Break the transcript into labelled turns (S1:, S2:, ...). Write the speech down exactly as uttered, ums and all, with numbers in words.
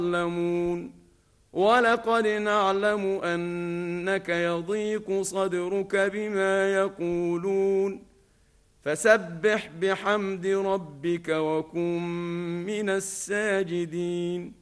S1: يعلمون ولقد نعلم أنك يضيق صدرك بما يقولون فسبح بحمد ربك وكن من الساجدين